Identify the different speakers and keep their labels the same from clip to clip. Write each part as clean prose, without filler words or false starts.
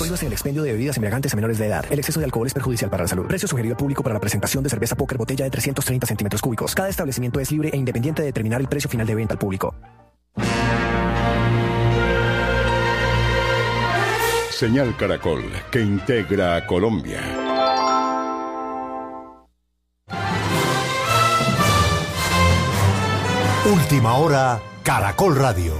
Speaker 1: Riesgos en el expendio de bebidas embriagantes a menores de edad. El exceso de alcohol es perjudicial para la salud. Precio sugerido al público para la presentación de cerveza Póker botella de 330 centímetros cúbicos. Cada establecimiento es libre e independiente de determinar el precio final de venta al público.
Speaker 2: Señal Caracol, que integra a Colombia.
Speaker 3: Última hora, Caracol Radio.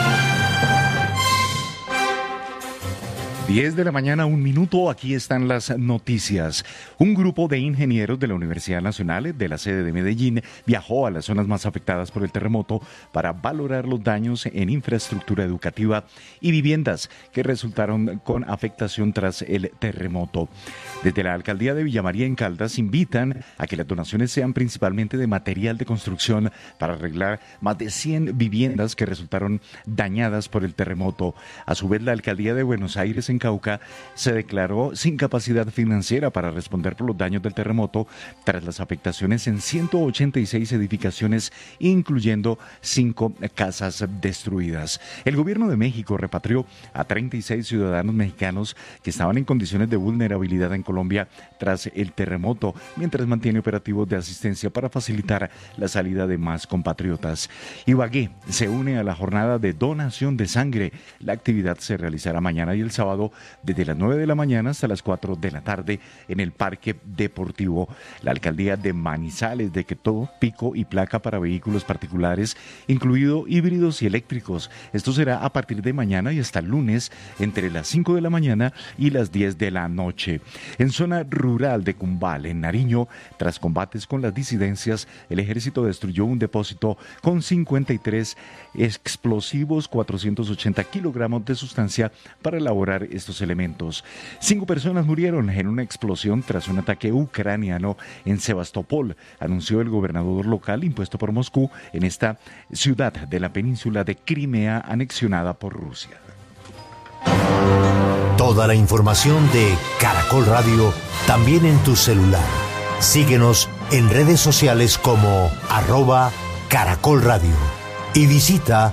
Speaker 4: 10 de la mañana, 1 minuto, aquí están las noticias. Un grupo de ingenieros de la Universidad Nacional, de la sede de Medellín, viajó a las zonas más afectadas por el terremoto para valorar los daños en infraestructura educativa y viviendas que resultaron con afectación tras el terremoto. Desde la Alcaldía de Villa María en Caldas invitan a que las donaciones sean principalmente de material de construcción para arreglar más de 100 viviendas que resultaron dañadas por el terremoto. A su vez, la Alcaldía de Buenos Aires en Cauca se declaró sin capacidad financiera para responder por los daños del terremoto tras las afectaciones en 186 edificaciones, incluyendo 5 casas destruidas. El gobierno de México repatrió a 36 ciudadanos mexicanos que estaban en condiciones de vulnerabilidad en Colombia tras el terremoto, mientras mantiene operativos de asistencia para facilitar la salida de más compatriotas. Ibagué se une a la jornada de donación de sangre. La actividad se realizará mañana y el sábado desde las 9 de la mañana hasta las 4 de la tarde en el Parque Deportivo. La alcaldía de Manizales decretó pico y placa para vehículos particulares, incluido híbridos y eléctricos. Esto será a partir de mañana y hasta el lunes entre las 5 de la mañana y las 10 de la noche. En zona rural de Cumbal, en Nariño, tras combates con las disidencias, el ejército destruyó un depósito con 53 explosivos, 480 kilogramos de sustancia para elaborar estos elementos. 5 personas murieron en una explosión tras un ataque ucraniano en Sebastopol, anunció el gobernador local impuesto por Moscú en esta ciudad de la península de Crimea anexionada por Rusia.
Speaker 3: Toda la información de Caracol Radio también en tu celular. Síguenos en redes sociales como @Caracol Radio y visita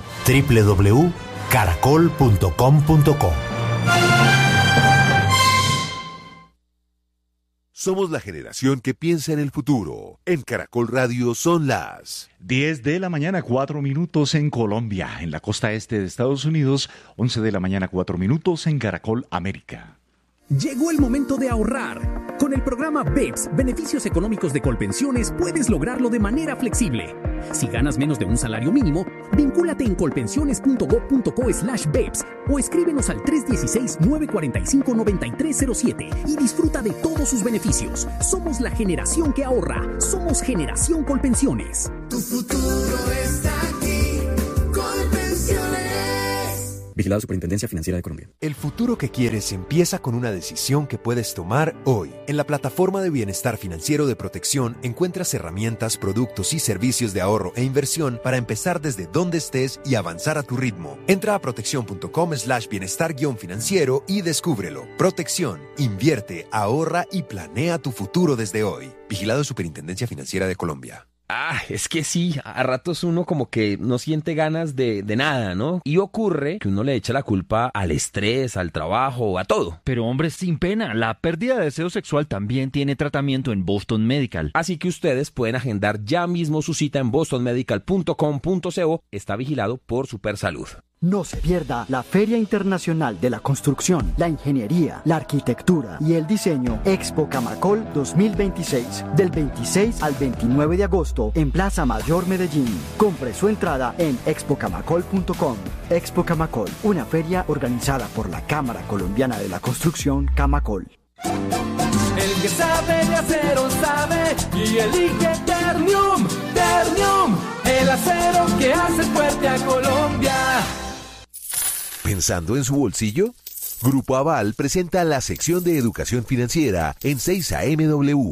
Speaker 3: www.caracol.com.co.
Speaker 5: Somos la generación que piensa en el futuro. En Caracol Radio son las
Speaker 4: 10 de la mañana, 4 minutos en Colombia. En la costa este de Estados Unidos, 11 de la mañana, 4 minutos en Caracol América.
Speaker 6: Llegó el momento de ahorrar. Con el programa BEPS, Beneficios Económicos de Colpensiones, puedes lograrlo de manera flexible. Si ganas menos de un salario mínimo, vincúlate en colpensiones.gov.co/BEPS o escríbenos al 316-945-9307 y disfruta de todos sus beneficios. Somos la generación que ahorra. Somos Generación Colpensiones.
Speaker 7: Tu futuro está aquí. Colpensiones.
Speaker 1: Vigilado Superintendencia Financiera de Colombia.
Speaker 8: El futuro que quieres empieza con una decisión que puedes tomar hoy. En la plataforma de bienestar financiero de Protección encuentras herramientas, productos y servicios de ahorro e inversión para empezar desde donde estés y avanzar a tu ritmo. Entra a protección.com/bienestar-financiero y descúbrelo. Protección, invierte, ahorra y planea tu futuro desde hoy. Vigilado Superintendencia Financiera de Colombia.
Speaker 9: Es que sí, a ratos uno como que no siente ganas de nada, ¿no? Y ocurre que uno le echa la culpa al estrés, al trabajo, a todo.
Speaker 10: Pero hombre, sin pena, la pérdida de deseo sexual también tiene tratamiento en Boston Medical.
Speaker 9: Así que ustedes pueden agendar ya mismo su cita en bostonmedical.com.co. Está vigilado por Supersalud.
Speaker 11: No se pierda la Feria Internacional de la Construcción, la Ingeniería, la Arquitectura y el Diseño Expo Camacol 2026, del 26 al 29 de agosto en Plaza Mayor Medellín. Compre su entrada en expocamacol.com. Expo Camacol, una feria organizada por la Cámara Colombiana de la Construcción, Camacol.
Speaker 7: El que sabe de acero sabe y elige Ternium. Ternium, el acero que hace fuerte a Colombia.
Speaker 5: ¿Pensando en su bolsillo? Grupo Aval presenta la sección de educación financiera en 6AMW.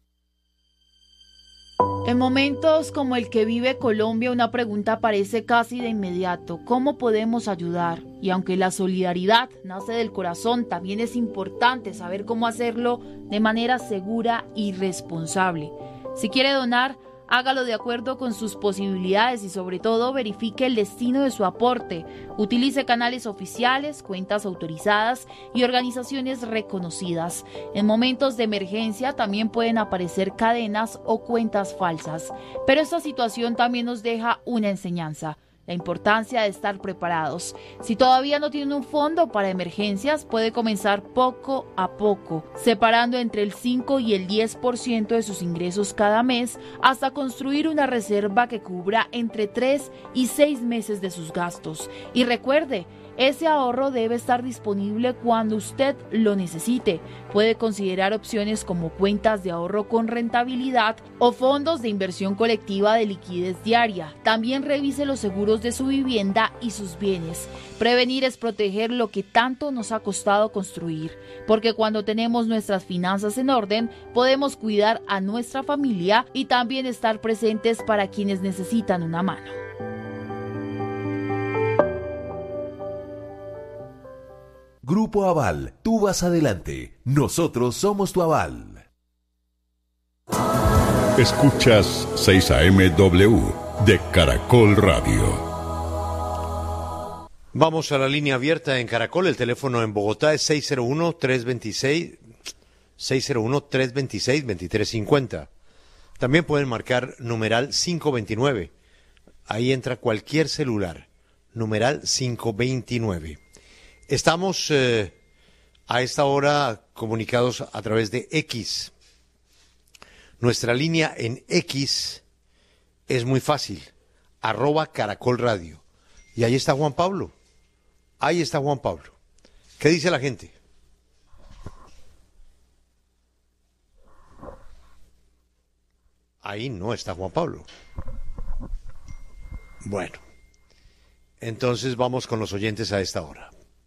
Speaker 12: En momentos como el que vive Colombia, una pregunta aparece casi de inmediato: ¿cómo podemos ayudar? Y aunque la solidaridad nace del corazón, también es importante saber cómo hacerlo de manera segura y responsable. Si quiere donar, Hágalo de acuerdo con sus posibilidades y sobre todo verifique el destino de su aporte. Utilice canales oficiales, cuentas autorizadas y organizaciones reconocidas. En momentos de emergencia también pueden aparecer cadenas o cuentas falsas. Pero esta situación también nos deja una enseñanza: la importancia de estar preparados. Si todavía no tienen un fondo para emergencias, puede comenzar poco a poco, separando entre el 5 y el 10% de sus ingresos cada mes, hasta construir una reserva que cubra entre 3 y 6 meses de sus gastos. Y recuerde, ese ahorro debe estar disponible cuando usted lo necesite. Puede considerar opciones como cuentas de ahorro con rentabilidad o fondos de inversión colectiva de liquidez diaria. También revise los seguros de su vivienda y sus bienes. Prevenir es proteger lo que tanto nos ha costado construir, porque cuando tenemos nuestras finanzas en orden, podemos cuidar a nuestra familia y también estar presentes para quienes necesitan una mano.
Speaker 5: Grupo Aval, tú vas adelante, nosotros somos tu aval.
Speaker 2: Escuchas 6 AM-W de Caracol Radio.
Speaker 13: Vamos a la línea abierta en Caracol. El teléfono en Bogotá es 601-326-2350. También pueden marcar numeral 529. Ahí entra cualquier celular. Numeral 529. Estamos a esta hora comunicados a través de X. Nuestra línea en X es muy fácil, @Caracol Radio. Y ahí está Juan Pablo. Ahí está Juan Pablo. ¿Qué dice la gente? Ahí no está Juan Pablo. Bueno, entonces vamos con los oyentes a esta hora.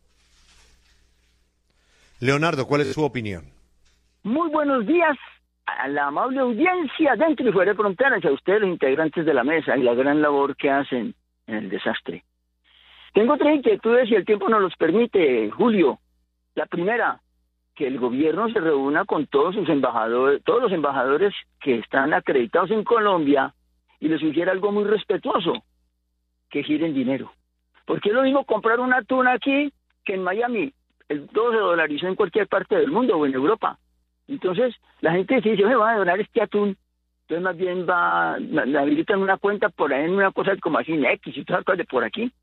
Speaker 13: Leonardo, ¿cuál es su opinión?
Speaker 14: Muy buenos días a la amable audiencia dentro y fuera de fronteras, a ustedes los integrantes de la mesa y la gran labor que hacen en el desastre. Tengo 3 inquietudes si el tiempo nos los permite, Julio. La primera, que el gobierno se reúna con todos sus embajadores, todos los embajadores que están acreditados en Colombia y les sugiera algo muy respetuoso, que giren dinero. Porque es lo mismo comprar un atún aquí que en Miami. Todo se dolarizó en cualquier parte del mundo o en Europa. Entonces, la gente dice, me van a donar este atún. Entonces, más bien le habilitan una cuenta por ahí en una cosa como así, en X y todas las cosas de por aquí.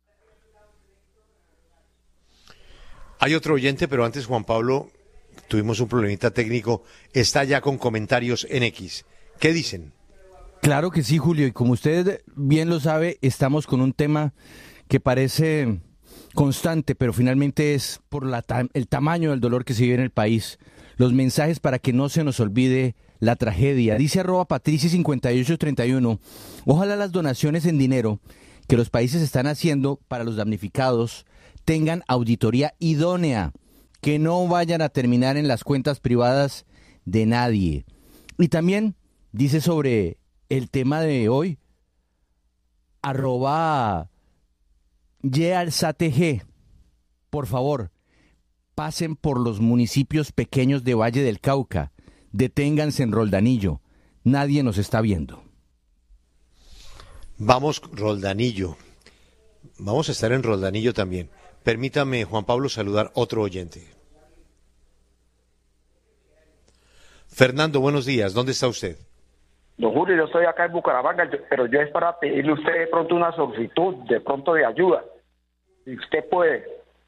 Speaker 13: Hay otro oyente, pero antes, Juan Pablo, tuvimos un problemita técnico. Está ya con comentarios en X. ¿Qué dicen?
Speaker 15: Claro que sí, Julio. Y como usted bien lo sabe, estamos con un tema que parece constante, pero finalmente es por el tamaño del dolor que se vive en el país. Los mensajes para que no se nos olvide la tragedia. Dice @Patricia5831, ojalá las donaciones en dinero que los países están haciendo para los damnificados tengan auditoría idónea, que no vayan a terminar en las cuentas privadas de nadie. Y también dice sobre el tema de hoy, @YealzaTG, por favor, pasen por los municipios pequeños de Valle del Cauca, deténganse en Roldanillo, nadie nos está viendo.
Speaker 13: Vamos, Roldanillo. Vamos a estar en Roldanillo también. Permítame, Juan Pablo, saludar otro oyente. Fernando, buenos días. ¿Dónde está usted?
Speaker 16: Don Julio, yo estoy acá en Bucaramanga, pero yo es para pedirle a usted de pronto una solicitud, de pronto de ayuda. Si usted puede.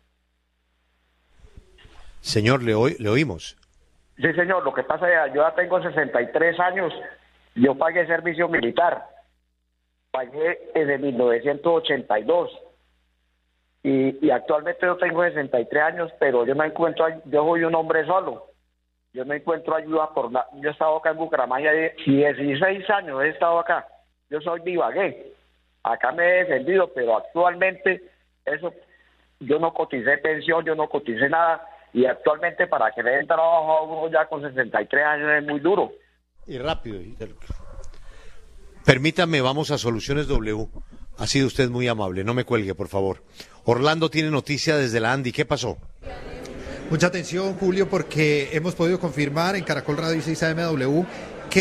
Speaker 13: Señor, le oímos.
Speaker 16: Sí, señor, lo que pasa es que yo ya tengo 63 años, yo pagué servicio militar, pagué desde 1982 y actualmente yo tengo 63 años, pero yo soy un hombre solo, yo no encuentro ayuda yo he estado acá en Bucaramanga 16 años, he estado acá, yo soy de Ibagué, acá me he defendido, pero actualmente yo no coticé pensión, yo no coticé nada. Y actualmente para que le den trabajo a uno ya con 63 años es muy duro.
Speaker 13: Y rápido. Permítame, vamos a Soluciones W. Ha sido usted muy amable, no me cuelgue, por favor. Orlando tiene noticia desde la Andy. ¿Qué pasó?
Speaker 17: Mucha atención, Julio, porque hemos podido confirmar en Caracol Radio y 6 AM-W que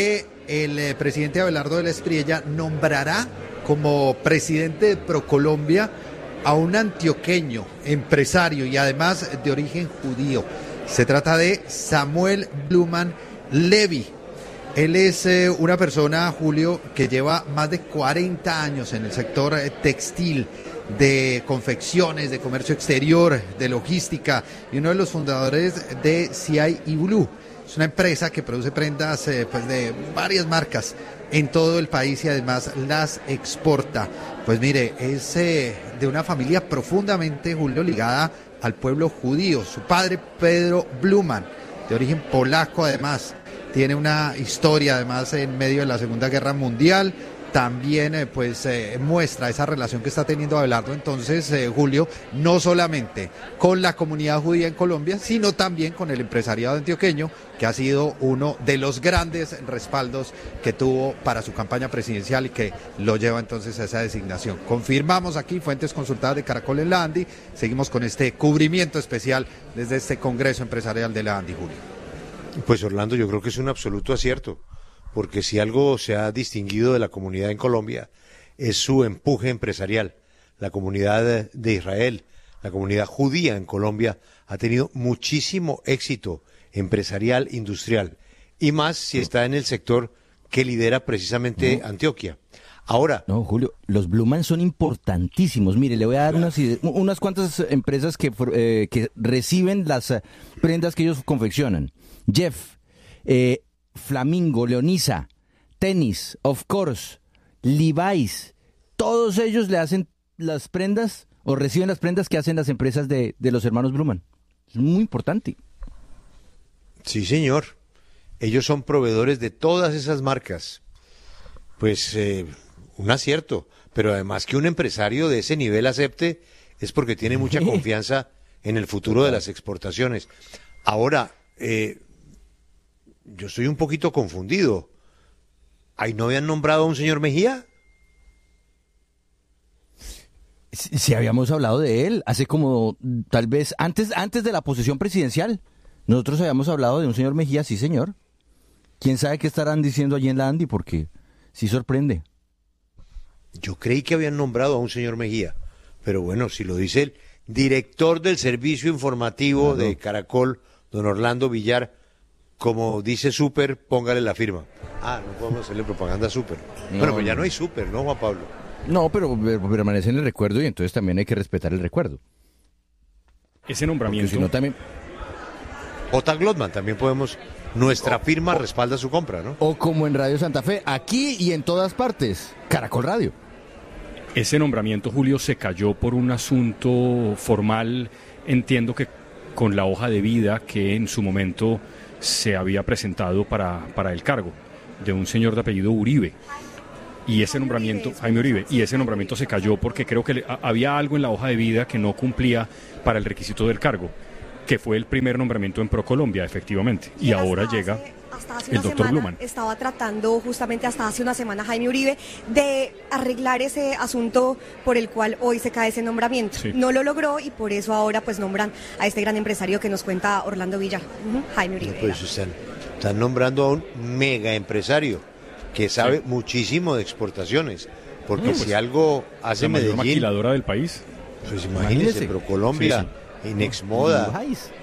Speaker 17: el presidente Abelardo de la Espriella nombrará como presidente de ProColombia a un antioqueño, empresario y además de origen judío. Se trata de Samuel Bluman Levy. Él es una persona, Julio, que lleva más de 40 años en el sector textil, de confecciones, de comercio exterior, de logística, y uno de los fundadores de CI Blue. Es una empresa que produce prendas pues de varias marcas en todo el país y además las exporta. Pues mire, es de una familia profundamente, Julio, ligada al pueblo judío. Su padre, Pedro Bluman, de origen polaco además, tiene una historia además en medio de la Segunda Guerra Mundial. También muestra esa relación que está teniendo Abelardo entonces, Julio, no solamente con la comunidad judía en Colombia, sino también con el empresariado antioqueño, que ha sido uno de los grandes respaldos que tuvo para su campaña presidencial y que lo lleva entonces a esa designación. Confirmamos aquí, fuentes consultadas de Caracol en la ANDI, seguimos con este cubrimiento especial desde este Congreso Empresarial de la ANDI, Julio.
Speaker 13: Pues Orlando, yo creo que es un absoluto acierto, porque si algo se ha distinguido de la comunidad en Colombia es su empuje empresarial. La comunidad de Israel, la comunidad judía en Colombia ha tenido muchísimo éxito empresarial, industrial, y más si está en el sector que lidera precisamente Antioquia. Ahora...
Speaker 15: No, Julio, los Bluman son importantísimos. Mire, le voy a dar unas cuantas empresas que reciben las prendas que ellos confeccionan. Jeff, Flamingo, Leonisa, Tennis, Of Course, Levi's, todos ellos le hacen las prendas o reciben las prendas que hacen las empresas de los hermanos Bluman. Es muy importante.
Speaker 13: Sí, señor. Ellos son proveedores de todas esas marcas. Pues un acierto, pero además que un empresario de ese nivel acepte es porque tiene mucha confianza en el futuro de las exportaciones. Ahora, yo estoy un poquito confundido. ¿Ahí no habían nombrado a un señor Mejía?
Speaker 15: Si habíamos hablado de él, hace como, tal vez, antes de la posesión presidencial. Nosotros habíamos hablado de un señor Mejía, sí señor. ¿Quién sabe qué estarán diciendo allí en la ANDI? Porque sí sorprende.
Speaker 13: Yo creí que habían nombrado a un señor Mejía. Pero bueno, si lo dice el director del servicio informativo de Caracol, don Orlando Villar, como dice Super, póngale la firma. Ah, no podemos hacerle propaganda a Super.
Speaker 15: No,
Speaker 13: bueno, pues ya no hay Super, ¿no, Juan Pablo?
Speaker 15: No, pero permanece en el recuerdo y entonces también hay que respetar el recuerdo.
Speaker 18: Ese nombramiento...
Speaker 15: Si no, también...
Speaker 13: Ota Glotman, también podemos... Nuestra firma respalda su compra, ¿no?
Speaker 15: O como en Radio Santa Fe, aquí y en todas partes, Caracol Radio.
Speaker 18: Ese nombramiento, Julio, se cayó por un asunto formal, entiendo que con la hoja de vida que en su momento se había presentado para el cargo, de un señor de apellido Uribe. Y ese nombramiento, Jaime Uribe, y ese nombramiento se cayó porque creo que había algo en la hoja de vida que no cumplía para el requisito del cargo, que fue el primer nombramiento en ProColombia, efectivamente. Y ahora llega el doctor Bluman.
Speaker 19: Estaba tratando justamente hasta hace una semana Jaime Uribe de arreglar ese asunto por el cual hoy se cae ese nombramiento. Sí. No lo logró y por eso ahora pues nombran a este gran empresario que nos cuenta Orlando Villar, Jaime Uribe.
Speaker 13: Pues están nombrando a un mega empresario que sabe muchísimo de exportaciones, porque si algo hace Medellín...
Speaker 18: La mayor maquiladora del país.
Speaker 13: Pues imagínese, ProColombia, Inexmoda...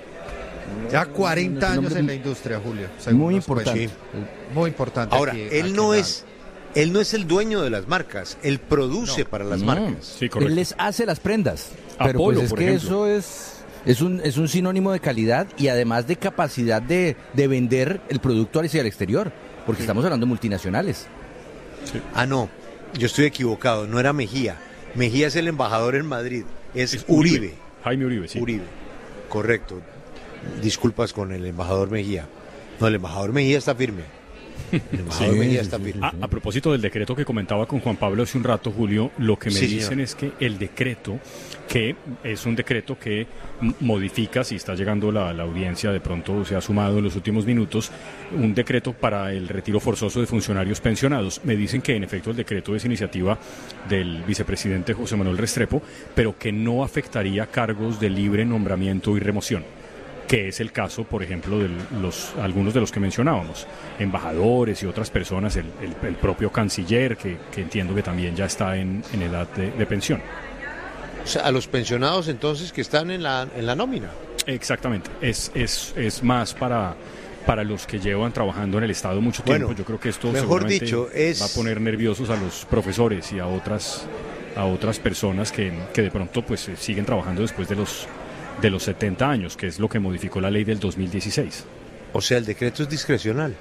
Speaker 17: Ya 40 años en la industria, Julio.
Speaker 15: Muy importante.
Speaker 17: Muy importante.
Speaker 13: Ahora, él no es el dueño de las marcas, él produce para las marcas.
Speaker 15: Sí, él les hace las prendas. Pero Apolo, pues es que ejemplo. Eso es un sinónimo de calidad y además de capacidad de vender el producto hacia el exterior, porque estamos hablando de multinacionales.
Speaker 13: Sí. Ah, no, yo estoy equivocado, no era Mejía. Mejía es el embajador en Madrid, es Uribe.
Speaker 18: Jaime Uribe, sí.
Speaker 13: Uribe, correcto. Disculpas con el embajador Mejía. No, el embajador Mejía está firme. El embajador Mejía está firme.
Speaker 18: A propósito del decreto que comentaba con Juan Pablo hace un rato, Julio, lo que me dicen es que el decreto, que es un decreto que modifica, si está llegando la audiencia, de pronto se ha sumado en los últimos minutos, un decreto para el retiro forzoso de funcionarios pensionados. Me dicen que en efecto el decreto es iniciativa del vicepresidente José Manuel Restrepo, pero que no afectaría cargos de libre nombramiento y remoción. que es el caso, por ejemplo, de algunos de los que mencionábamos, embajadores y otras personas, el propio canciller, que entiendo que también ya está en edad de pensión.
Speaker 13: O sea, a los pensionados entonces que están en la nómina.
Speaker 18: Exactamente, es más para los que llevan trabajando en el Estado mucho tiempo. Yo creo que esto
Speaker 13: mejor dicho,
Speaker 18: va a poner nerviosos a los profesores y a otras personas que de pronto pues siguen trabajando después de los 70 años, que es lo que modificó la ley del 2016.
Speaker 13: O sea, el decreto es discrecional.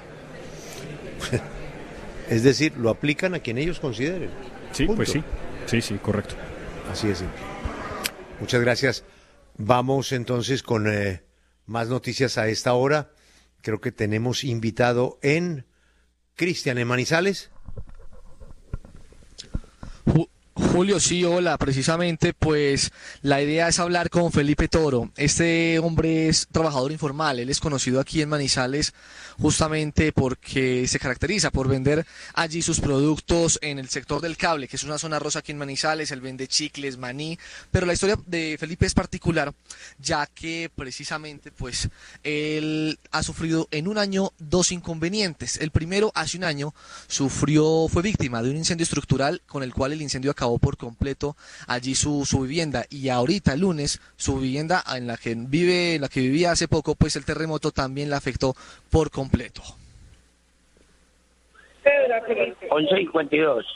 Speaker 13: Es decir, lo aplican a quien ellos consideren.
Speaker 18: Sí,
Speaker 13: Punto.
Speaker 18: pues sí, correcto.
Speaker 13: Así es simple. Muchas gracias. Vamos entonces con más noticias a esta hora. Creo que tenemos invitado en Cristian en Manizales.
Speaker 20: Julio, sí, hola, precisamente pues la idea es hablar con Felipe Toro. Este hombre es trabajador informal, él es conocido aquí en Manizales justamente porque se caracteriza por vender allí sus productos en el sector del cable, que es una zona rosa aquí en Manizales. Él vende chicles, maní, pero la historia de Felipe es particular, ya que precisamente pues él ha sufrido en un año 2 inconvenientes. El primero, hace un año, fue víctima de un incendio estructural con el cual el incendio acabó por completo allí su vivienda, y ahorita el lunes su vivienda en la que vivía hace poco, pues el terremoto también la afectó por completo.
Speaker 16: 11:52.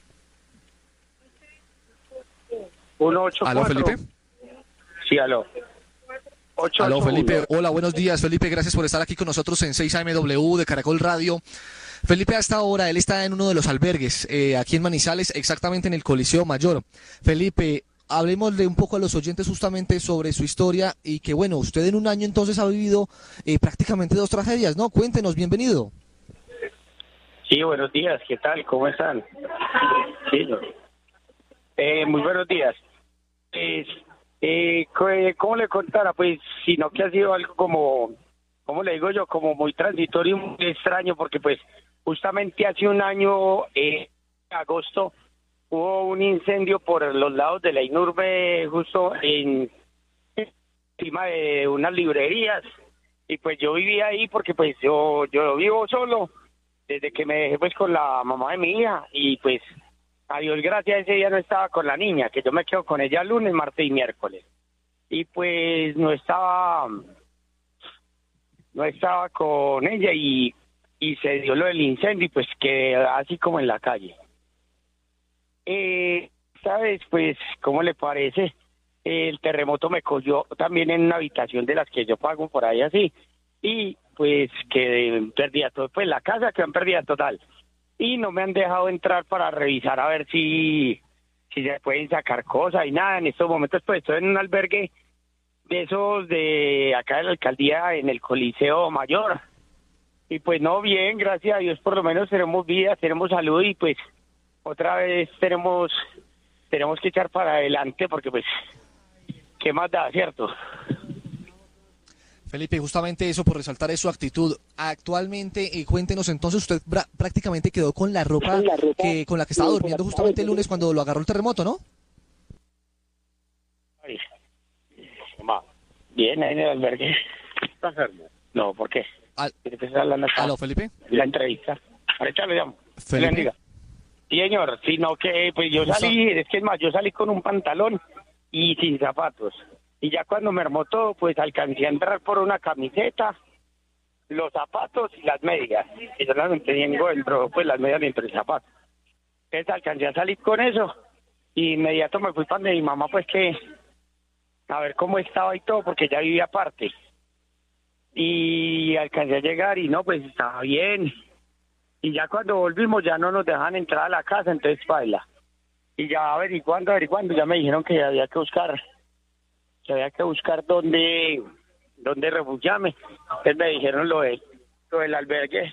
Speaker 16: 184.
Speaker 20: ¿Aló, Felipe?
Speaker 16: Sí, aló. 881.
Speaker 20: Aló, Felipe. Hola, buenos días, Felipe. Gracias por estar aquí con nosotros en 6AMW de Caracol Radio. Felipe, hasta ahora él está en uno de los albergues aquí en Manizales, exactamente en el Coliseo Mayor. Felipe, hablemosle un poco a los oyentes justamente sobre su historia y que, bueno, usted en un año entonces ha vivido prácticamente 2 tragedias, ¿no? Cuéntenos, bienvenido.
Speaker 16: Sí, buenos días, ¿qué tal? ¿Cómo están? Sí, muy buenos días. ¿Cómo le contara? Pues, sino que ha sido algo como, ¿cómo le digo yo? Como muy transitorio y muy extraño, porque pues justamente hace un año, en agosto, hubo un incendio por los lados de la Inurbe, justo encima de unas librerías, y pues yo vivía ahí porque pues yo vivo solo, desde que me dejé pues con la mamá de mi hija, y pues a Dios gracias ese día no estaba con la niña, que yo me quedo con ella lunes, martes y miércoles, y pues no estaba con ella y se dio lo del incendio y pues quedé así como en la calle. ¿Sabes? Pues, ¿cómo le parece? El terremoto me cogió también en una habitación de las que yo pago por ahí así, y pues quedé perdida todo, pues la casa quedó en pérdida total, y no me han dejado entrar para revisar a ver si se pueden sacar cosas y nada. En estos momentos pues estoy en un albergue de esos de acá de la alcaldía en el Coliseo Mayor, y pues no, bien, gracias a Dios, por lo menos tenemos vida, tenemos salud, y pues otra vez tenemos que echar para adelante, porque pues qué más da, ¿cierto?
Speaker 20: Felipe, justamente eso, por resaltar es su actitud. Actualmente, cuéntenos entonces, usted prácticamente quedó con la ropa con la que estaba durmiendo justamente el lunes cuando lo agarró el terremoto, ¿no?
Speaker 16: Ay, mamá, bien, ahí en el albergue. ¿Estás enfermo? No, ¿por qué?
Speaker 20: ¿Aló, Felipe?
Speaker 16: La entrevista. Ahorita lo llamo.
Speaker 20: Felipe.
Speaker 16: Sí, señor, sino que pues yo salí, es que es más, yo salí con un pantalón y sin zapatos. Y ya cuando me armó todo, pues alcancé a entrar por una camiseta, los zapatos y las medias. Y yo las tengo dentro, pues las medias dentro del zapato. Entonces alcancé a salir con eso. Y inmediato me fui para mi mamá, pues que a ver cómo estaba y todo, porque ya vivía aparte. Y alcancé a llegar y no, pues estaba bien. Y ya cuando volvimos ya no nos dejan entrar a la casa, entonces baila. Y ya averiguando, ya me dijeron que había que buscar dónde refugiarme. Entonces me dijeron lo del albergue.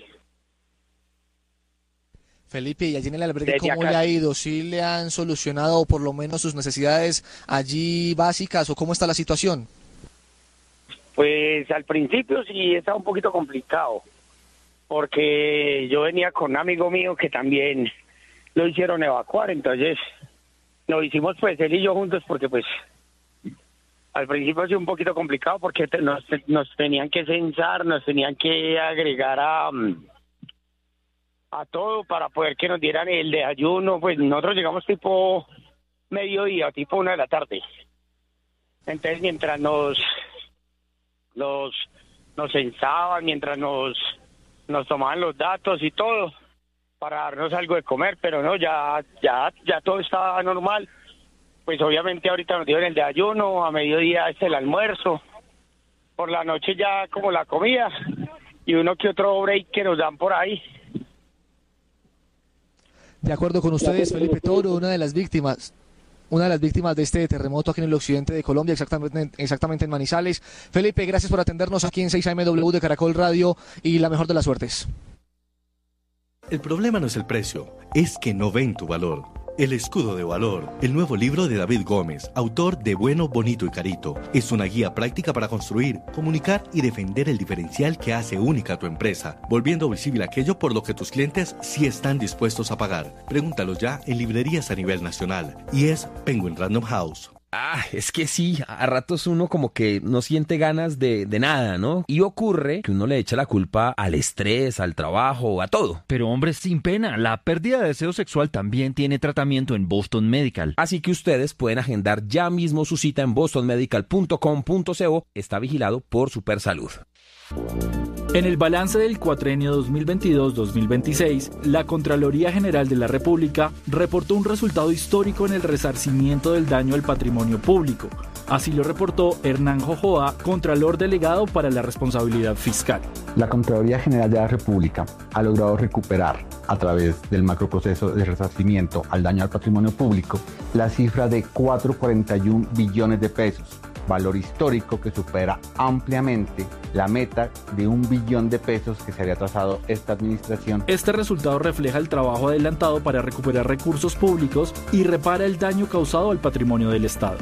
Speaker 20: Felipe, ¿y allí en el albergue cómo le ha ido? ¿Sí le han solucionado por lo menos sus necesidades allí básicas o cómo está la situación?
Speaker 16: Pues al principio sí estaba un poquito complicado, porque yo venía con un amigo mío que también lo hicieron evacuar, entonces lo hicimos pues él y yo juntos, porque pues
Speaker 21: Al principio ha sido un poquito complicado porque nos tenían que censar, nos tenían que agregar a todo para poder que nos dieran el desayuno. Pues nosotros llegamos tipo mediodía, tipo 1 de la tarde. Entonces mientras nos censaban, mientras nos tomaban los datos y todo para darnos algo de comer, pero no, ya todo estaba normal. Pues obviamente ahorita nos dieron el desayuno, a mediodía es el almuerzo, por la noche ya como la comida y uno que otro break que nos dan por ahí.
Speaker 20: De acuerdo con ustedes, Felipe Toro, una de las víctimas de este terremoto aquí en el occidente de Colombia, exactamente en Manizales. Felipe, gracias por atendernos aquí en 6am de Caracol Radio y la mejor de las suertes.
Speaker 22: El problema no es el precio, es que no ven tu valor. El escudo de valor, el nuevo libro de David Gómez, autor de Bueno, Bonito y Carito, es una guía práctica para construir, comunicar y defender el diferencial que hace única a tu empresa, volviendo visible aquello por lo que tus clientes sí están dispuestos a pagar. Pregúntalo ya en librerías a nivel nacional. Y es Penguin Random House.
Speaker 9: Es que sí, a ratos uno como que no siente ganas de nada, ¿no? Y ocurre que uno le echa la culpa al estrés, al trabajo, a todo.
Speaker 10: Pero hombre, sin pena, la pérdida de deseo sexual también tiene tratamiento en Boston Medical.
Speaker 9: Así que ustedes pueden agendar ya mismo su cita en bostonmedical.com.co. Está vigilado por Supersalud.
Speaker 23: En el balance del cuatrienio 2022-2026, la Contraloría General de la República reportó un resultado histórico en el resarcimiento del daño al patrimonio público. Así lo reportó Hernán Jojoa, Contralor Delegado para la Responsabilidad Fiscal.
Speaker 24: La Contraloría General de la República ha logrado recuperar, a través del macroproceso de resarcimiento al daño al patrimonio público, la cifra de 4,41 billones de pesos. Valor histórico que supera ampliamente la meta de 1 billón de pesos que se había trazado esta administración.
Speaker 23: Este resultado refleja el trabajo adelantado para recuperar recursos públicos y repara el daño causado al patrimonio del Estado.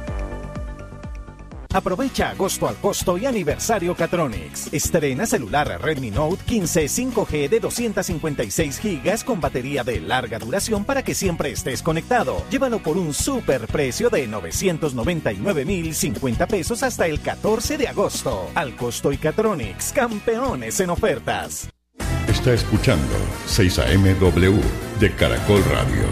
Speaker 25: Aprovecha agosto al costo y aniversario Catronics. Estrena celular Redmi Note 15 5G de 256 GB con batería de larga duración para que siempre estés conectado. Llévalo por un super precio de 999.050 pesos hasta el 14 de agosto. Al costo y Catronics, campeones en ofertas.
Speaker 2: Está escuchando 6amW de Caracol Radio.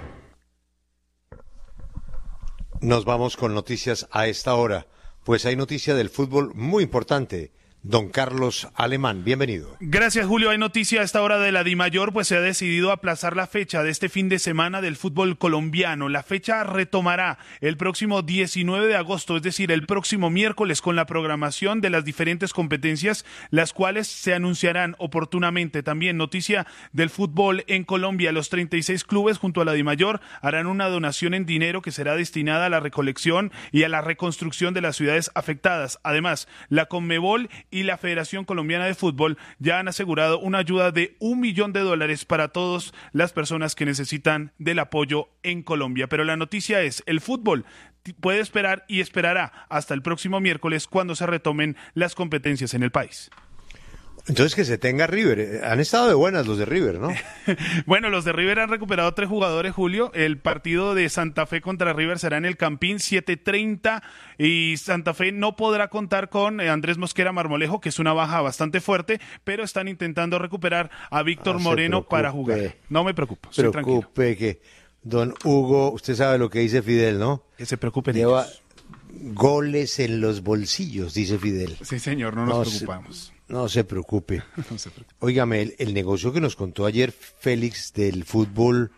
Speaker 13: Nos vamos con noticias a esta hora. Pues hay noticia del fútbol muy importante. Don Carlos Alemán, bienvenido.
Speaker 26: Gracias, Julio. Hay noticia a esta hora de la DIMAYOR, pues se ha decidido aplazar la fecha de este fin de semana del fútbol colombiano. La fecha retomará el próximo 19 de agosto, es decir, el próximo miércoles, con la programación de las diferentes competencias, las cuales se anunciarán oportunamente. También noticia del fútbol en Colombia. Los 36 clubes junto a la DIMAYOR harán una donación en dinero que será destinada a la recolección y a la reconstrucción de las ciudades afectadas. Además, la Conmebol y la Federación Colombiana de Fútbol ya han asegurado una ayuda de $1 millón para todas las personas que necesitan del apoyo en Colombia. Pero la noticia es, el fútbol puede esperar y esperará hasta el próximo miércoles, cuando se retomen las competencias en el país.
Speaker 13: Entonces que se tenga River. Han estado de buenas los de River, ¿no?
Speaker 26: Bueno, los de River han recuperado 3 jugadores, Julio. El partido de Santa Fe contra River será en el Campín, 7:30, y Santa Fe no podrá contar con Andrés Mosquera Marmolejo, que es una baja bastante fuerte, pero están intentando recuperar a Víctor Moreno para jugar. No me preocupo, estoy tranquilo.
Speaker 13: Que don Hugo, usted sabe lo que dice Fidel, ¿no?
Speaker 26: Que se preocupen
Speaker 13: Lleva
Speaker 26: ellos.
Speaker 13: Goles en los bolsillos, dice Fidel.
Speaker 26: Sí, señor, no nos preocupamos.
Speaker 13: No se preocupe. Óigame, el negocio que nos contó ayer Félix del fútbol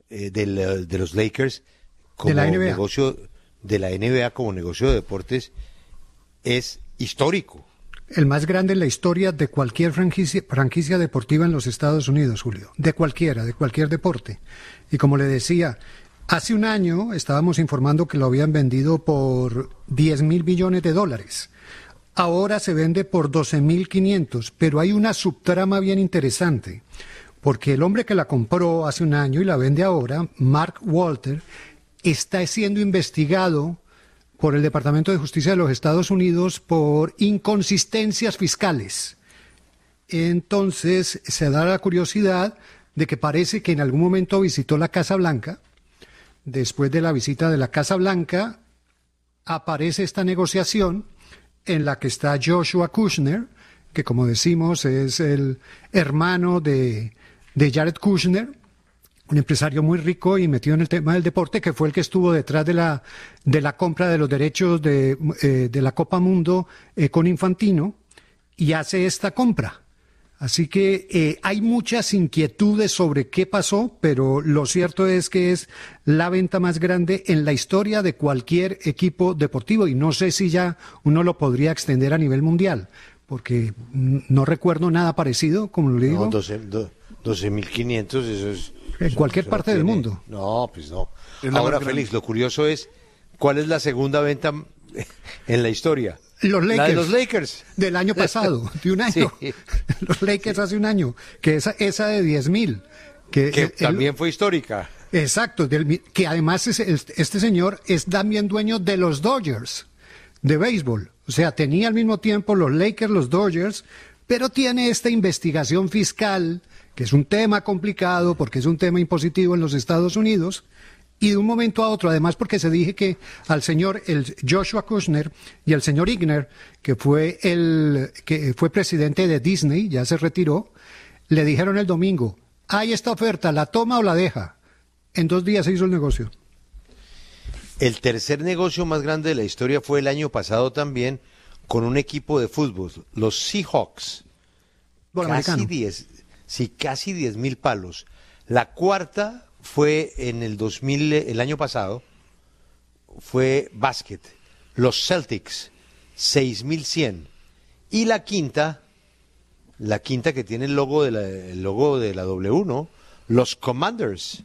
Speaker 13: de los Lakers como
Speaker 27: de la NBA.
Speaker 13: Negocio de la NBA como negocio de deportes es histórico.
Speaker 27: El más grande en la historia de cualquier franquicia deportiva en los Estados Unidos, Julio. De cualquier deporte. Y como le decía, hace un año estábamos informando que lo habían vendido por $10,000 billones. Ahora se vende por 12.500, pero hay una subtrama bien interesante, porque el hombre que la compró hace un año y la vende ahora, Mark Walter, está siendo investigado por el Departamento de Justicia de los Estados Unidos por inconsistencias fiscales. Entonces se da la curiosidad de que parece que en algún momento visitó la Casa Blanca. Después de la visita de la Casa Blanca, aparece esta negociación en la que está Joshua Kushner, que como decimos es el hermano de Jared Kushner, un empresario muy rico y metido en el tema del deporte, que fue el que estuvo detrás de la compra de los derechos de la Copa Mundo con Infantino, y hace esta compra. Así que hay muchas inquietudes sobre qué pasó, pero lo cierto es que es la venta más grande en la historia de cualquier equipo deportivo, y no sé si ya uno lo podría extender a nivel mundial, porque no recuerdo nada parecido, como le digo.
Speaker 13: No, 12.500, eso es...
Speaker 27: En cualquier parte del mundo.
Speaker 13: No, pues no. Ahora, Félix, lo curioso es, ¿cuál es la segunda venta en la historia?
Speaker 27: Los Lakers.
Speaker 13: La de los Lakers.
Speaker 27: Del año pasado, de un año. Sí. Los Lakers hace un año, que esa de 10.000. Que
Speaker 13: también fue histórica.
Speaker 27: Exacto, que además este señor es también dueño de los Dodgers, de béisbol. O sea, tenía al mismo tiempo los Lakers, los Dodgers, pero tiene esta investigación fiscal, que es un tema complicado porque es un tema impositivo en los Estados Unidos, y de un momento a otro, además porque se dije que al señor el Joshua Kushner y el señor Iger, que fue presidente de Disney, ya se retiró, le dijeron el domingo, hay esta oferta, ¿la toma o la deja? En 2 días se hizo el negocio.
Speaker 13: El tercer negocio más grande de la historia fue el año pasado también, con un equipo de fútbol, los Seahawks. Casi 10.000 palos. La cuarta fue en el año pasado, fue básquet, los Celtics, 6.100. Y la quinta que tiene el logo de la W, ¿no? Los Commanders,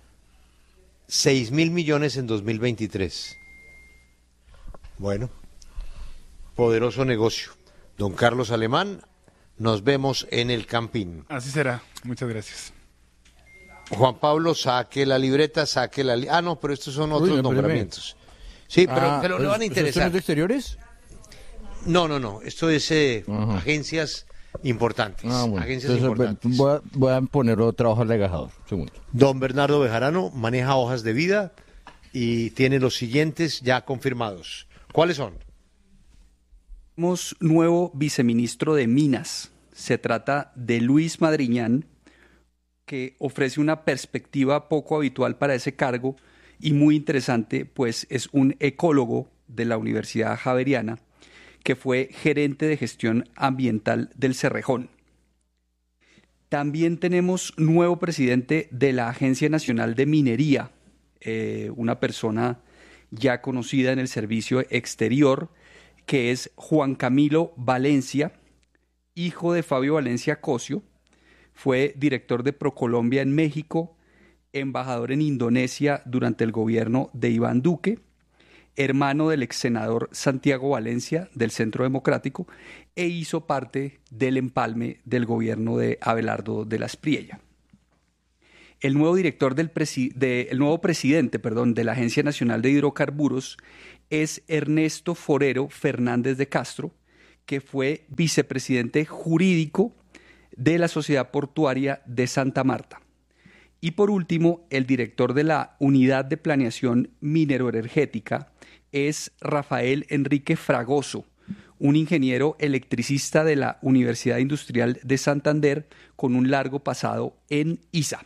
Speaker 13: 6.000 millones en 2023. Bueno, poderoso negocio. Don Carlos Alemán, nos vemos en el Campín.
Speaker 26: Así será. Muchas gracias.
Speaker 13: Juan Pablo, saque la libreta, no, pero estos son otros nombramientos. Sí, pero le van a interesar.
Speaker 15: ¿Son de exteriores?
Speaker 13: No, esto es agencias importantes.
Speaker 15: Bueno.
Speaker 13: Agencias
Speaker 15: Entonces,
Speaker 13: importantes.
Speaker 15: Voy a poner otra hoja al legajador. Segundo.
Speaker 13: Don Bernardo Bejarano maneja hojas de vida y tiene los siguientes ya confirmados. ¿Cuáles son?
Speaker 1: Tenemos nuevo viceministro de Minas. Se trata de Luis Madriñán, que ofrece una perspectiva poco habitual para ese cargo y muy interesante, pues es un ecólogo de la Universidad Javeriana que fue gerente de gestión ambiental del Cerrejón. También tenemos nuevo presidente de la Agencia Nacional de Minería, una persona ya conocida en el servicio exterior, que es Juan Camilo Valencia, hijo de Fabio Valencia Cosio. Fue director de Procolombia en México, embajador en Indonesia durante el gobierno de Iván Duque, hermano del ex senador Santiago Valencia del Centro Democrático, e hizo parte del empalme del gobierno de Abelardo de la Espriella. El nuevo presidente de la Agencia Nacional de Hidrocarburos es Ernesto Forero Fernández de Castro, que fue vicepresidente jurídico de la Sociedad Portuaria de Santa Marta. Y por último, el director de la Unidad de Planeación Mineroenergética es Rafael Enrique Fragoso, un ingeniero electricista de la Universidad Industrial de Santander con un largo pasado en ISA.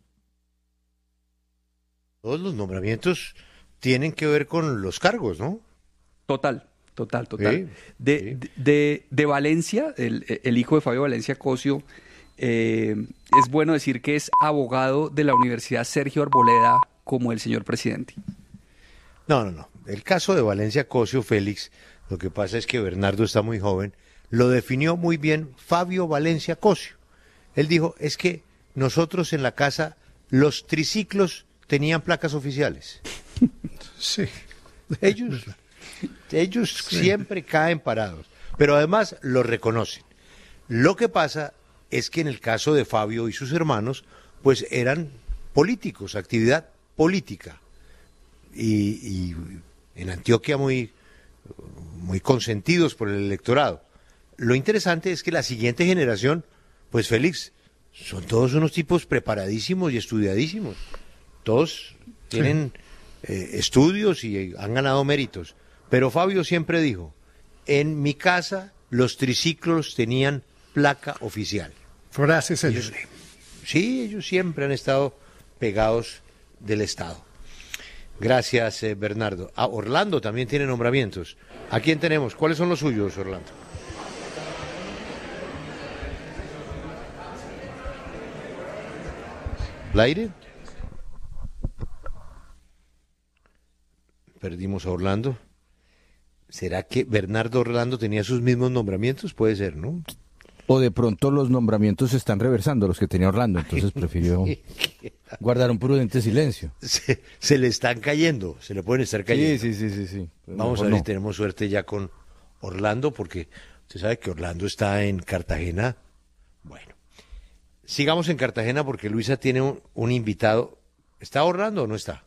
Speaker 13: Todos los nombramientos tienen que ver con los cargos, ¿no?
Speaker 1: Total.
Speaker 13: Sí.
Speaker 1: De Valencia, el hijo de Fabio Valencia Cosio, es bueno decir que es abogado de la Universidad Sergio Arboleda como el señor presidente.
Speaker 13: No. El caso de Valencia Cosio, Félix, lo que pasa es que Bernardo está muy joven, lo definió muy bien Fabio Valencia Cosio. Él dijo, es que nosotros en la casa, los triciclos tenían placas oficiales.
Speaker 27: Sí.
Speaker 13: Ellos siempre caen parados, pero además lo reconocen. Lo que pasa es que en el caso de Fabio y sus hermanos, pues eran políticos, actividad política. Y en Antioquia muy consentidos por el electorado. Lo interesante es que la siguiente generación, pues Félix, son todos unos tipos preparadísimos y estudiadísimos. Todos tienen estudios y han ganado méritos. Pero Fabio siempre dijo, en mi casa los triciclos tenían placa oficial.
Speaker 27: Frase célebre.
Speaker 13: Sí, ellos siempre han estado pegados del Estado. Gracias, Bernardo. Orlando también tiene nombramientos. ¿A quién tenemos? ¿Cuáles son los suyos, Orlando? ¿Laire? Perdimos a Orlando. ¿Será que Bernardo Orlando tenía sus mismos nombramientos? Puede ser, ¿no?
Speaker 15: O de pronto los nombramientos se están reversando, los que tenía Orlando, entonces prefirió guardar un prudente silencio.
Speaker 13: Se le están cayendo, se le pueden estar cayendo.
Speaker 15: Sí.
Speaker 13: Vamos a ver si tenemos suerte ya con Orlando, porque usted sabe que Orlando está en Cartagena. Bueno, sigamos en Cartagena porque Luisa tiene un invitado. ¿Está Orlando o no está?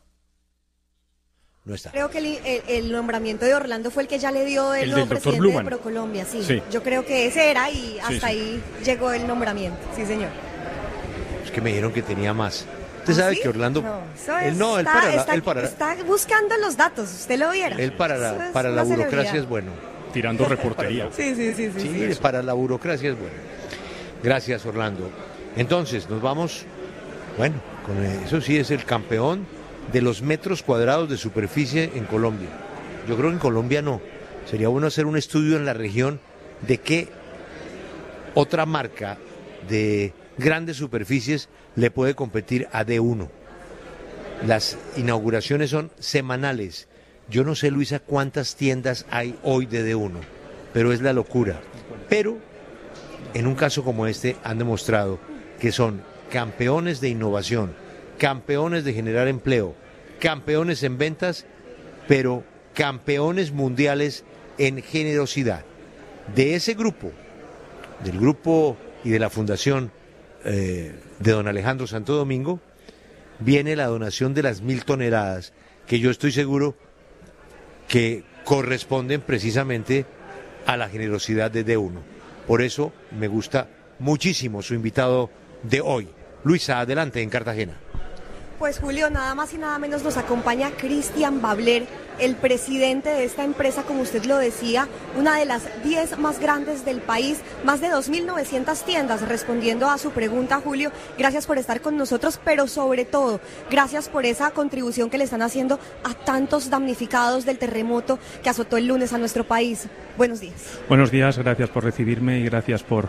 Speaker 13: No está.
Speaker 19: Creo que el nombramiento de Orlando fue el que ya le dio el nuevo presidente Bluman de ProColombia, sí. Yo creo que ese era y hasta ahí llegó el nombramiento, sí señor.
Speaker 13: Es que me dijeron que tenía más. Usted sabe que Orlando...
Speaker 19: No, él está buscando los datos, usted lo viera.
Speaker 13: Él para la burocracia es bueno.
Speaker 18: Tirando reportería.
Speaker 19: Sí.
Speaker 13: Para la burocracia es bueno. Gracias, Orlando. Entonces, nos vamos, bueno, con eso sí es el campeón de los metros cuadrados de superficie en Colombia. Yo creo que en Colombia no. Sería bueno hacer un estudio en la región de qué otra marca de grandes superficies le puede competir a D1. Las inauguraciones son semanales. Yo no sé, Luisa, cuántas tiendas hay hoy de D1, pero es la locura. Pero en un caso como este han demostrado que son campeones de innovación, campeones de generar empleo, campeones en ventas, pero campeones mundiales en generosidad. De ese grupo, del grupo y de la fundación de don Alejandro Santo Domingo, viene la donación de las 1.000 toneladas, que yo estoy seguro que corresponden precisamente a la generosidad de D1. Por eso me gusta muchísimo su invitado de hoy. Luisa, adelante en Cartagena.
Speaker 19: Pues Julio, nada más y nada menos nos acompaña Cristian Babler, el presidente de esta empresa, como usted lo decía, una de las 10 más grandes del país, más de 2.900 tiendas. Respondiendo a su pregunta, Julio, gracias por estar con nosotros, pero sobre todo, gracias por esa contribución que le están haciendo a tantos damnificados del terremoto que azotó el lunes a nuestro país. Buenos días.
Speaker 3: Buenos días, gracias por recibirme y gracias por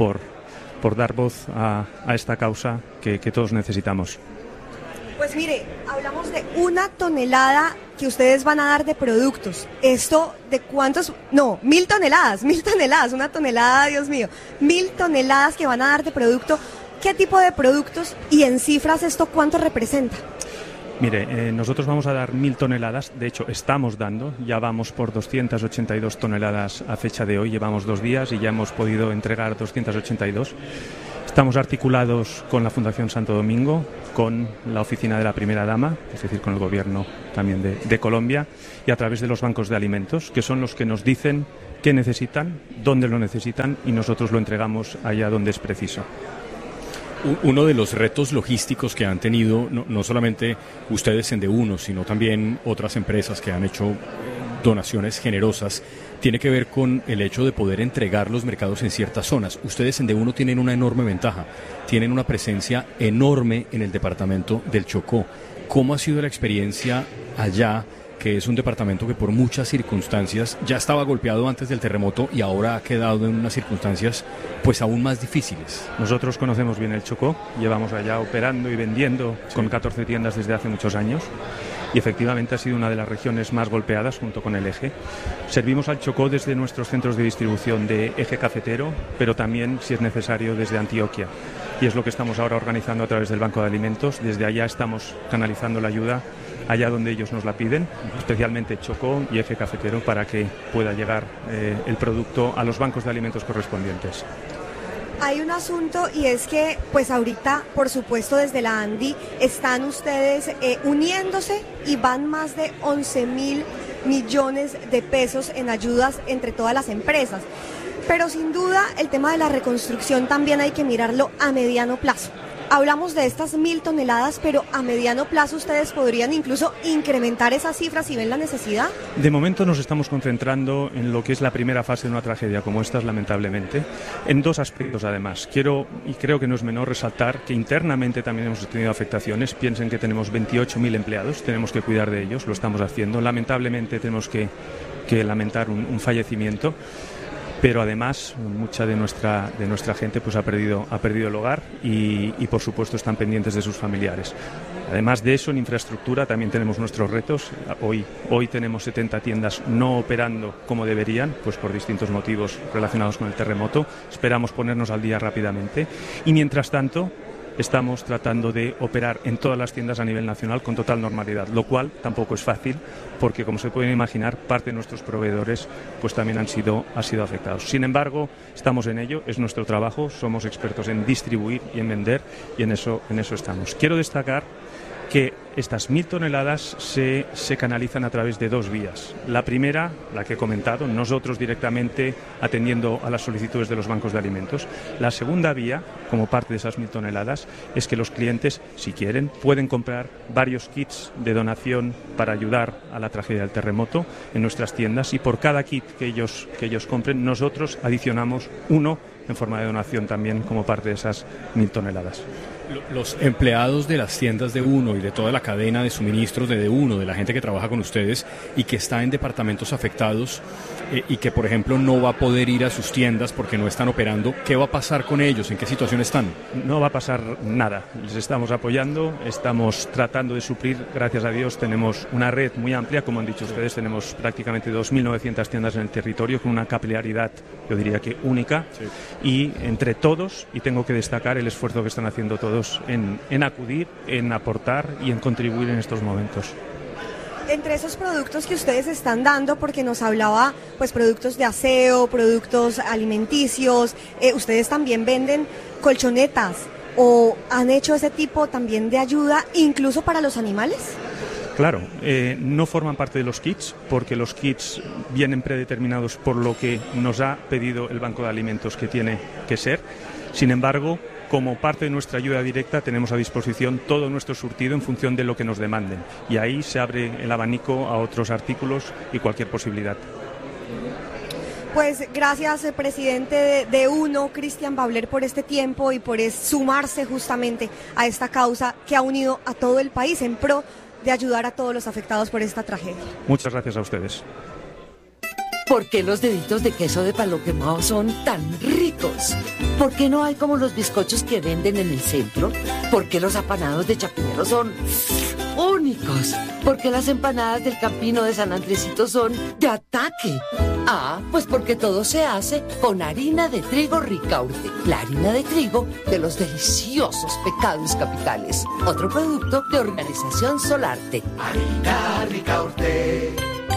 Speaker 3: dar voz a esta causa que todos necesitamos.
Speaker 19: Pues mire, hablamos de 1 tonelada que ustedes van a dar de productos. ¿Esto de cuántos? No, 1.000 toneladas, 1.000 toneladas, 1 tonelada, Dios mío. 1.000 toneladas que van a dar de producto. ¿Qué tipo de productos y en cifras esto cuánto representa?
Speaker 3: Mire, nosotros vamos a dar 1.000 toneladas, de hecho estamos dando, ya vamos por 282 toneladas a fecha de hoy, llevamos 2 días y ya hemos podido entregar 282. Estamos articulados con la Fundación Santo Domingo, con la oficina de la primera dama, es decir, con el gobierno también de Colombia, y a través de los bancos de alimentos, que son los que nos dicen qué necesitan, dónde lo necesitan y nosotros lo entregamos allá donde es preciso.
Speaker 18: Uno de los retos logísticos que han tenido, no solamente ustedes en D1, sino también otras empresas que han hecho donaciones generosas, tiene que ver con el hecho de poder entregar los mercados en ciertas zonas. Ustedes en D1 tienen una enorme ventaja, tienen una presencia enorme en el departamento del Chocó. ¿Cómo ha sido la experiencia allá, que es un departamento que por muchas circunstancias ya estaba golpeado antes del terremoto y ahora ha quedado en unas circunstancias pues aún más difíciles?
Speaker 3: Nosotros conocemos bien el Chocó, llevamos allá operando y vendiendo con 14 tiendas desde hace muchos años. Y efectivamente ha sido una de las regiones más golpeadas junto con el Eje. Servimos al Chocó desde nuestros centros de distribución de Eje Cafetero, pero también, si es necesario, desde Antioquia. Y es lo que estamos ahora organizando a través del Banco de Alimentos. Desde allá estamos canalizando la ayuda allá donde ellos nos la piden, especialmente Chocó y Eje Cafetero, para que pueda llegar el producto a los bancos de alimentos correspondientes.
Speaker 19: Hay un asunto y es que, pues ahorita, por supuesto, desde la ANDI están ustedes uniéndose y van más de 11.000 millones de pesos en ayudas entre todas las empresas. Pero sin duda el tema de la reconstrucción también hay que mirarlo a mediano plazo. Hablamos de estas 1.000 toneladas, pero a mediano plazo ustedes podrían incluso incrementar esas cifras si ven la necesidad.
Speaker 3: De momento nos estamos concentrando en lo que es la primera fase de una tragedia como esta, lamentablemente, en dos aspectos además. Quiero, y creo que no es menor, resaltar que internamente también hemos tenido afectaciones. Piensen que tenemos 28.000 empleados, tenemos que cuidar de ellos, lo estamos haciendo. Lamentablemente tenemos que lamentar un fallecimiento. Pero además mucha de nuestra gente pues ha perdido el hogar y por supuesto están pendientes de sus familiares. Además de eso, en infraestructura también tenemos nuestros retos. Hoy tenemos 70 tiendas no operando como deberían, pues por distintos motivos relacionados con el terremoto. Esperamos ponernos al día rápidamente y mientras tanto estamos tratando de operar en todas las tiendas a nivel nacional con total normalidad, lo cual tampoco es fácil porque, como se pueden imaginar, parte de nuestros proveedores pues también han sido afectados. Sin embargo, estamos en ello, es nuestro trabajo, somos expertos en distribuir y en vender y en eso estamos. Quiero destacar que estas 1.000 toneladas se canalizan a través de dos vías. La primera, la que he comentado, nosotros directamente atendiendo a las solicitudes de los bancos de alimentos. La segunda vía, como parte de esas 1.000 toneladas, es que los clientes, si quieren, pueden comprar varios kits de donación para ayudar a la tragedia del terremoto en nuestras tiendas y por cada kit que ellos compren, nosotros adicionamos uno en forma de donación también como parte de esas 1.000 toneladas.
Speaker 18: Los empleados de las tiendas de Uno y de toda la cadena de suministros de Uno, de la gente que trabaja con ustedes y que está en departamentos afectados y que, por ejemplo, no va a poder ir a sus tiendas porque no están operando, ¿qué va a pasar con ellos? ¿En qué situación están?
Speaker 3: No va a pasar nada. Les estamos apoyando, estamos tratando de suplir. Gracias a Dios tenemos una red muy amplia, como han dicho ustedes, tenemos prácticamente 2.900 tiendas en el territorio con una capilaridad, yo diría que única. Sí. Y entre todos, y tengo que destacar el esfuerzo que están haciendo todos en acudir, en aportar y en contribuir en estos momentos.
Speaker 19: Entre esos productos que ustedes están dando, porque nos hablaba pues productos de aseo, productos alimenticios, ustedes también venden colchonetas o han hecho ese tipo también de ayuda incluso para los animales.
Speaker 3: Claro, no forman parte de los kits porque los kits vienen predeterminados por lo que nos ha pedido el Banco de Alimentos que tiene que ser. Sin embargo, como parte de nuestra ayuda directa tenemos a disposición todo nuestro surtido en función de lo que nos demanden y ahí se abre el abanico a otros artículos y cualquier posibilidad.
Speaker 19: Pues gracias, presidente de Uno, Cristian Babler, por este tiempo y por sumarse justamente a esta causa que ha unido a todo el país en pro de ayudar a todos los afectados por esta tragedia.
Speaker 3: Muchas gracias a ustedes.
Speaker 4: ¿Por qué los deditos de queso de palo quemado son tan ricos? ¿Por qué no hay como los bizcochos que venden en el centro? ¿Por qué los apanados de Chapinero son únicos? ¿Por qué las empanadas del Campino de San Andresito son de ataque? Ah, pues porque todo se hace con harina de trigo Ricaurte, la harina de trigo de los deliciosos Pecados Capitales. Otro producto de Organización Solarte.
Speaker 5: Harina Ricaurte.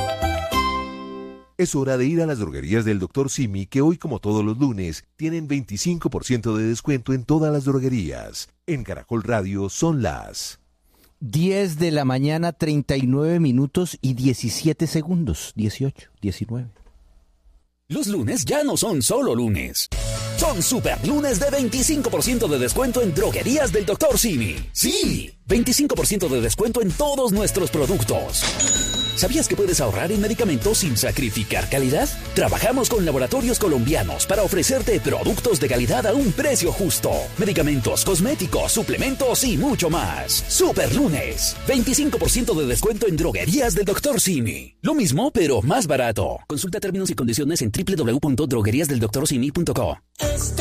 Speaker 6: Es hora de ir a las droguerías del Dr. Simi, que hoy, como todos los lunes, tienen 25% de descuento en todas las droguerías. En Caracol Radio son las
Speaker 15: 10 de la mañana, 39 minutos y 17 segundos. 18, 19.
Speaker 7: Los lunes ya no son solo lunes. Son super lunes de 25% de descuento en droguerías del Dr. Simi. ¡Sí! 25% de descuento en todos nuestros productos. ¿Sabías que puedes ahorrar en medicamentos sin sacrificar calidad? Trabajamos con laboratorios colombianos para ofrecerte productos de calidad a un precio justo. Medicamentos, cosméticos, suplementos y mucho más. Super lunes. 25% de descuento en droguerías del Dr. Simi. Lo mismo, pero más barato. Consulta términos y condiciones en www.drogueriasdeldoctorsimi.co.